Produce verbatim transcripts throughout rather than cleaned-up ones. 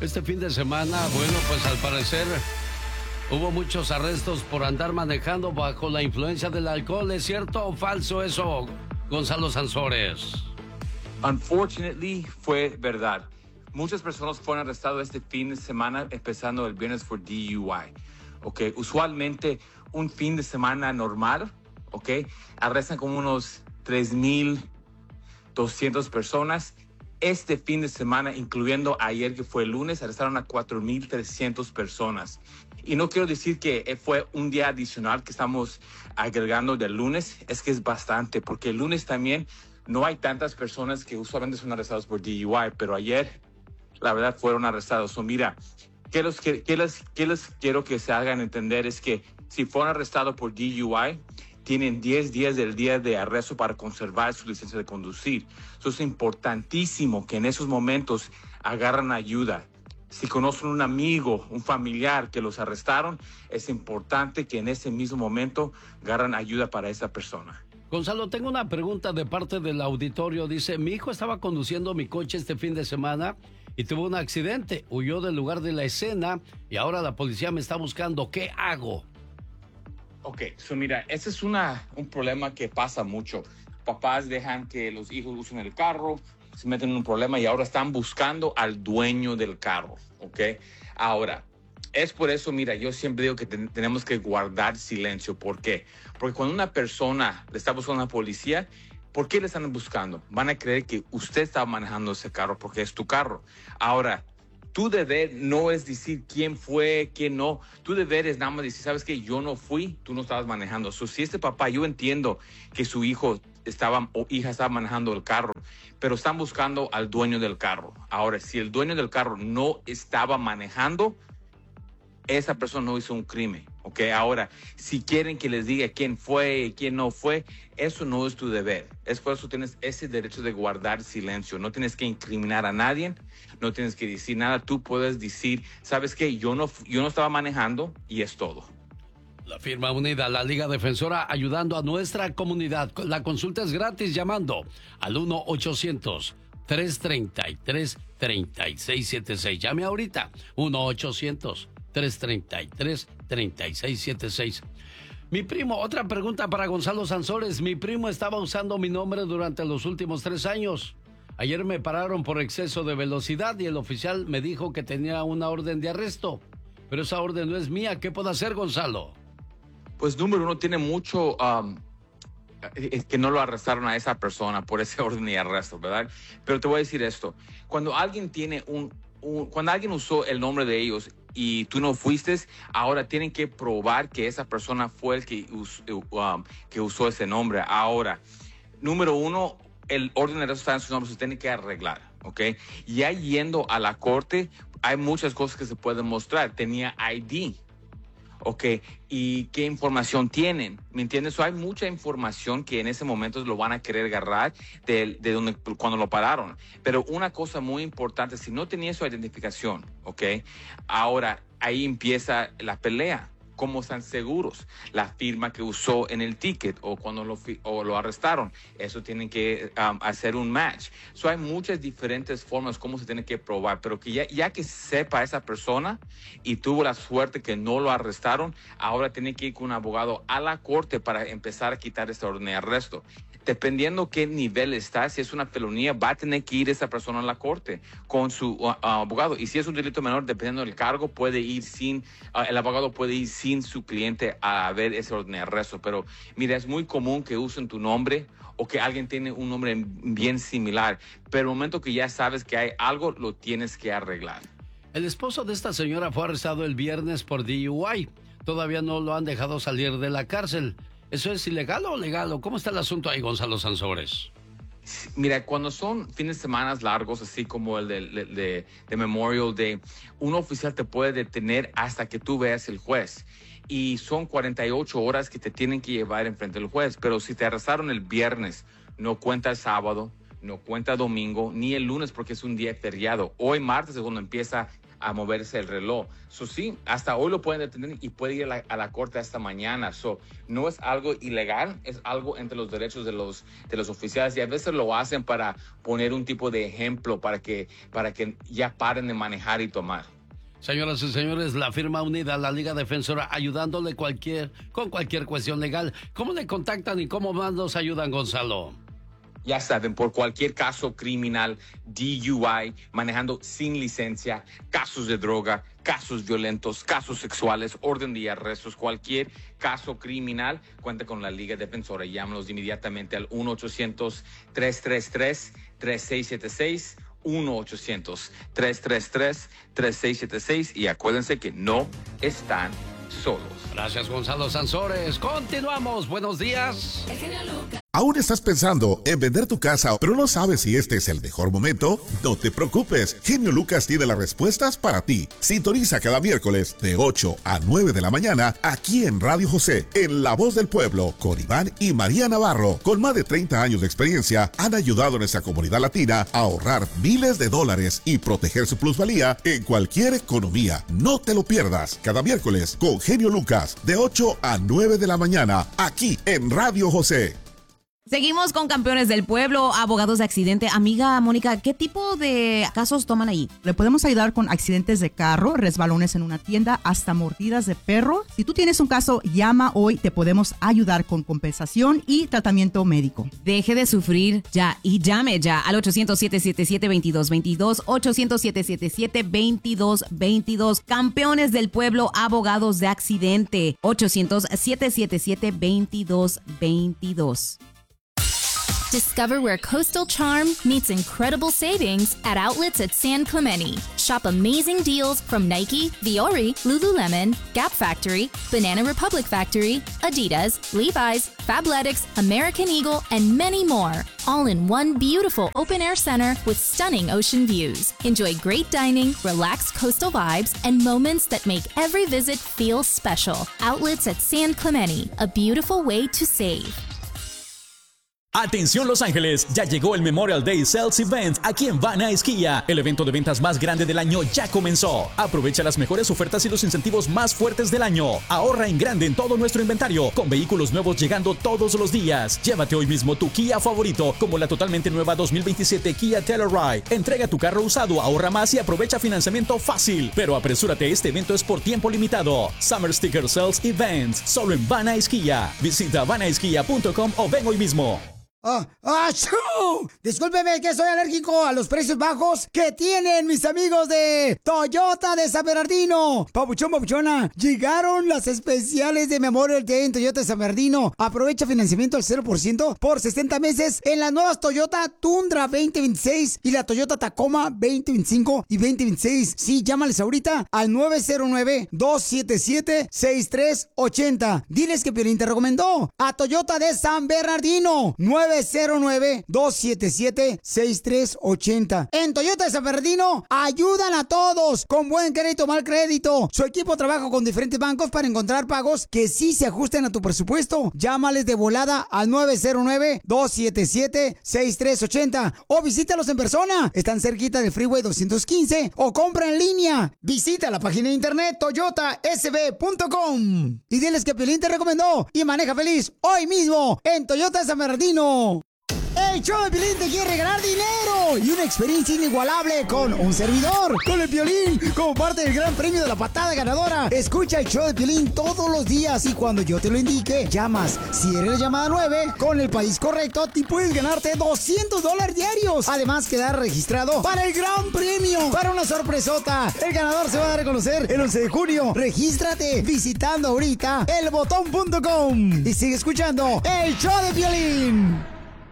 Este fin de semana, bueno, pues al parecer hubo muchos arrestos por andar manejando bajo la influencia del alcohol. ¿Es cierto o falso eso, Gonzalo Sansores? Unfortunately, fue verdad. Muchas personas fueron arrestadas este fin de semana, empezando el viernes por D U I. Okay. Usualmente, un fin de semana normal, okay, arrestan como unos tres mil doscientas personas. Este fin de semana, incluyendo ayer que fue el lunes, arrestaron a cuatro mil trescientas personas. Y no quiero decir que fue un día adicional que estamos agregando del lunes, es que es bastante, porque el lunes también no hay tantas personas que usualmente son arrestadas por D U I, pero ayer, la verdad, fueron arrestados. So, mira, ¿qué les, qué, qué les, qué les quiero que se hagan entender? Es que si fueron arrestados por D U I, tienen diez días del día de arresto para conservar su licencia de conducir. Eso es importantísimo que en esos momentos agarren ayuda. Si conocen un amigo, un familiar que los arrestaron, es importante que en ese mismo momento agarren ayuda para esa persona. Gonzalo, tengo una pregunta de parte del auditorio. Dice, mi hijo estaba conduciendo mi coche este fin de semana y tuvo un accidente. Huyó del lugar de la escena y ahora la policía me está buscando. ¿Qué hago? Ok, so mira, ese es una, un problema que pasa mucho. Papás dejan que los hijos usen el carro, se meten en un problema y ahora están buscando al dueño del carro, ¿ok? Ahora, es por eso, mira, yo siempre digo que ten, tenemos que guardar silencio. ¿Por qué? Porque cuando una persona le está buscando a la policía, ¿por qué le están buscando? Van a creer que usted está manejando ese carro porque es tu carro. Ahora, tu deber no es decir quién fue, quién no. Tu deber es nada más decir, ¿sabes qué? Yo no fui, tú no estabas manejando. So, si este papá, yo entiendo que su hijo estaba o hija estaba manejando el carro, pero están buscando al dueño del carro. Ahora, si el dueño del carro no estaba manejando, esa persona no hizo un crimen, ¿ok? Ahora, si quieren que les diga quién fue y quién no fue, eso no es tu deber. Es por eso tienes ese derecho de guardar silencio. No tienes que incriminar a nadie, no tienes que decir nada. Tú puedes decir, ¿sabes qué? Yo no, yo no estaba manejando y es todo. La firma unida, la Liga Defensora, ayudando a nuestra comunidad. La consulta es gratis llamando al uno ochocientos tres treinta y tres treinta y seis setenta y seis. Llame ahorita, uno ochocientos tres treinta y tres treinta y seis setenta y seis. Mi primo, otra pregunta para Gonzalo Sansores. Mi primo estaba usando mi nombre durante los últimos tres años. Ayer me pararon por exceso de velocidad y el oficial me dijo que tenía una orden de arresto. Pero esa orden no es mía. ¿Qué puedo hacer, Gonzalo? Pues número uno, tiene mucho um, es que no lo arrestaron a esa persona por ese orden de arresto, ¿verdad? Pero te voy a decir esto. Cuando alguien tiene un, un cuando alguien usó el nombre de ellos y tú no fuiste, ahora tienen que probar que esa persona fue el que, us, um, que usó ese nombre. Ahora, número uno, el orden de arresto está en su nombre, se tiene que arreglar, ¿ok? Ya yendo a la corte, hay muchas cosas que se pueden mostrar. Tenía I D. Ok, ¿y qué información tienen? ¿Me entiendes? So, hay mucha información que en ese momento lo van a querer agarrar de, de donde, cuando lo pararon. Pero una cosa muy importante, si no tenía su identificación, ok, ahora ahí empieza la pelea. ¿Cómo están seguros? La firma que usó en el ticket o cuando lo, o lo arrestaron. Eso tienen que um, hacer un match. So, hay muchas diferentes formas cómo se tiene que probar, pero que ya, ya que sepa esa persona y tuvo la suerte que no lo arrestaron, ahora tiene que ir con un abogado a la corte para empezar a quitar esta orden de arresto. Dependiendo qué nivel está, si es una felonía, va a tener que ir esa persona a la corte con su uh, abogado. Y si es un delito menor, dependiendo del cargo, puede ir sin, uh, el abogado puede ir sin su cliente a ver ese orden de arresto. Pero mira, es muy común que usen tu nombre o que alguien tiene un nombre bien similar. Pero el momento que ya sabes que hay algo, lo tienes que arreglar. El esposo de esta señora fue arrestado el viernes por D U I. Todavía no lo han dejado salir de la cárcel. ¿Eso es ilegal o legal? ¿Cómo está el asunto ahí, Gonzalo Sansores? Mira, cuando son fines de semana largos, así como el de, de, de, de Memorial Day, un oficial te puede detener hasta que tú veas el juez. Y son cuarenta y ocho horas que te tienen que llevar enfrente del juez. Pero si te arrestaron el viernes, no cuenta el sábado, no cuenta domingo, ni el lunes porque es un día feriado. Hoy martes es cuando empieza a moverse el reloj. So, sí, hasta hoy lo pueden detener y puede ir a la, a la corte hasta mañana. So, no es algo ilegal, es algo entre los derechos de los, de los oficiales, y a veces lo hacen para poner un tipo de ejemplo para que, para que ya paren de manejar y tomar. Señoras y señores, la firma unida, la Liga Defensora, ayudándole cualquier, con cualquier cuestión legal. ¿Cómo le contactan y cómo más nos ayudan, Gonzalo? Ya saben, por cualquier caso criminal, D U I, manejando sin licencia, casos de droga, casos violentos, casos sexuales, orden de arrestos, cualquier caso criminal, cuenta con la Liga Defensora. Llámanos inmediatamente al uno ochocientos, tres tres tres, tres seis siete seis, uno ochocientos, tres tres tres, tres seis siete seis, y acuérdense que no están solos. Gracias, Gonzalo Sansores. Continuamos. Buenos días. ¿Aún estás pensando en vender tu casa, pero no sabes si este es el mejor momento? No te preocupes, Genio Lucas tiene las respuestas para ti. Sintoniza cada miércoles de ocho a nueve de la mañana aquí en Radio José, en La Voz del Pueblo, con Iván y María Navarro. Con más de treinta años de experiencia, han ayudado a nuestra comunidad latina a ahorrar miles de dólares y proteger su plusvalía en cualquier economía. No te lo pierdas, cada miércoles con Genio Lucas, de ocho a nueve de la mañana, aquí en Radio José. Seguimos con Campeones del Pueblo, abogados de accidente. Amiga Mónica, ¿qué tipo de casos toman ahí? Le podemos ayudar con accidentes de carro, resbalones en una tienda, hasta mordidas de perro. Si tú tienes un caso, llama hoy, te podemos ayudar con compensación y tratamiento médico. Deje de sufrir ya y llame ya al ochocientos, siete siete siete, veintidós veintidós, ochocientos, siete siete siete, veintidós veintidós. Campeones del Pueblo, abogados de accidente, ochocientos, siete siete siete, veintidós veintidós. Discover where coastal charm meets incredible savings at outlets at San Clemente. Shop amazing deals from Nike, Viore, Lululemon, Gap Factory, Banana Republic Factory, Adidas, Levi's, Fabletics, American Eagle, and many more. All in one beautiful open-air center with stunning ocean views. Enjoy great dining, relaxed coastal vibes, and moments that make every visit feel special. Outlets at San Clemente, a beautiful way to save. Atención Los Ángeles, ya llegó el Memorial Day Sales Event aquí en Van Nuys Kia. El evento de ventas más grande del año ya comenzó. Aprovecha las mejores ofertas y los incentivos más fuertes del año. Ahorra en grande en todo nuestro inventario, con vehículos nuevos llegando todos los días. Llévate hoy mismo tu Kia favorito, como la totalmente nueva dos mil veintisiete Kia Telluride. Entrega tu carro usado, ahorra más y aprovecha financiamiento fácil. Pero apresúrate, este evento es por tiempo limitado. Summer Sticker Sales Event, solo en Van Nuys Kia. Visita van nuys kia punto com o ven hoy mismo. ¡Ah! ¡Achú! Discúlpeme que soy alérgico a los precios bajos que tienen mis amigos de Toyota de San Bernardino. Papuchón, papuchona, llegaron las especiales de Memorial Day en Toyota de San Bernardino. Aprovecha financiamiento al cero por ciento por sesenta meses en las nuevas Toyota Tundra veinte veintiséis y la Toyota Tacoma veinte veinticinco y veinte veintiséis. Sí, llámales ahorita al nueve cero nueve, dos siete siete, seis tres ocho cero. Diles que Piolín te recomendó a Toyota de San Bernardino. nueve cero nueve, dos siete siete, seis tres ocho cero. En Toyota de San Bernardino ayudan a todos con buen crédito o mal crédito. Su equipo trabaja con diferentes bancos para encontrar pagos que sí se ajusten a tu presupuesto. Llámales de volada al nueve cero nueve, dos siete siete, seis tres ocho cero o visítalos en persona. Están cerquita del Freeway doscientos quince o compra en línea. Visita la página de internet toyota s b punto com y diles que Piolín te recomendó y maneja feliz hoy mismo en Toyota de San Bernardino. El show de Piolín te quiere regalar dinero y una experiencia inigualable con un servidor, con el Piolín, como parte del gran premio de la patada ganadora. Escucha el show de Piolín todos los días y cuando yo te lo indique, llamas. Si eres la llamada nueve, con el país correcto, te puedes ganarte doscientos dólares diarios. Además, quedar registrado para el gran premio, para una sorpresota. El ganador se va a dar a conocer el once de junio. Regístrate visitando ahorita el botón punto com y sigue escuchando el show de Piolín.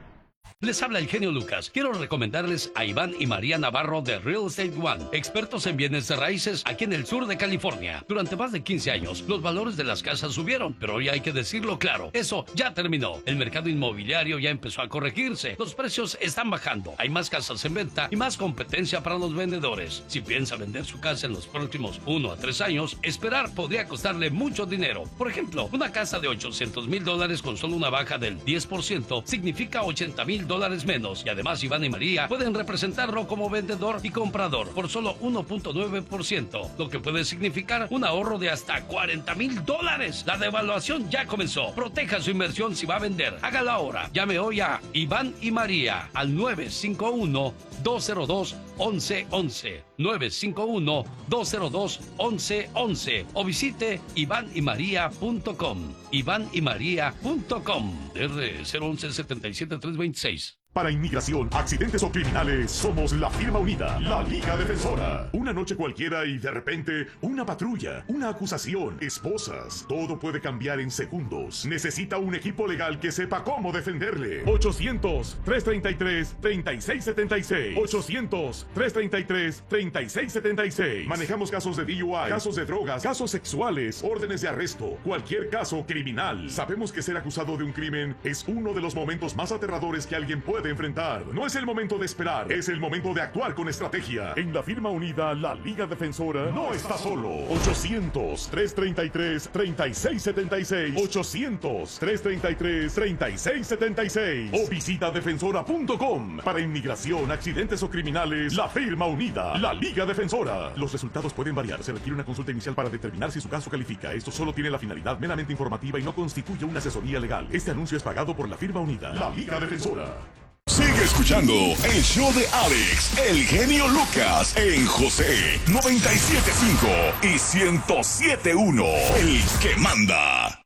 Les habla el genio Lucas. Quiero recomendarles a Iván y María Navarro de Real Estate One, expertos en bienes de raíces aquí en el sur de California. Durante más de quince años, los valores de las casas subieron, pero hoy hay que decirlo claro, eso ya terminó. El mercado inmobiliario ya empezó a corregirse, los precios están bajando, hay más casas en venta y más competencia para los vendedores. Si piensa vender su casa en los próximos uno a tres años, esperar podría costarle mucho dinero. Por ejemplo, una casa de ochocientos mil dólares con solo una baja del diez por ciento significa ochenta mil dólares menos. Y además Iván y María pueden representarlo como vendedor y comprador por solo uno punto nueve por ciento, lo que puede significar un ahorro de hasta cuarenta mil dólares. La devaluación ya comenzó. Proteja su inversión si va a vender. Hágalo ahora. Llame hoy a Iván y María al nueve cinco uno, dos cero dos, once once. nueve cinco uno, dos cero dos, once once. O visite iván y maría punto com. iván y maría punto com. R cero once, setenta y siete, trescientos veintiséis. Para inmigración, accidentes o criminales, somos la firma unida, la Liga Defensora. Una noche cualquiera y de repente, una patrulla, una acusación, esposas. Todo puede cambiar en segundos. Necesita un equipo legal que sepa cómo defenderle. ochocientos, trescientos treinta y tres, treinta y seis setenta y seis. ochocientos, trescientos treinta y tres, treinta y seis setenta y seis. Manejamos casos de D U I, casos de drogas, casos sexuales, órdenes de arresto, cualquier caso criminal. Sabemos que ser acusado de un crimen es uno de los momentos más aterradores que alguien puede enfrentar. No es el momento de esperar, es el momento de actuar con estrategia. En la firma unida, la Liga Defensora no está solo. ochocientos, trescientos treinta y tres, treinta y seis setenta y seis. ochocientos, trescientos treinta y tres, treinta y seis setenta y seis. O visita defensora punto com. Para inmigración, accidentes o criminales, la firma unida, la Liga Defensora. Los resultados pueden variar. Se requiere una consulta inicial para determinar si su caso califica. Esto solo tiene la finalidad meramente informativa y no constituye una asesoría legal. Este anuncio es pagado por la firma unida, la Liga Defensora. Sigue escuchando el show de Alex, el genio Lucas, en José noventa y siete punto cinco y ciento siete punto uno. El que manda.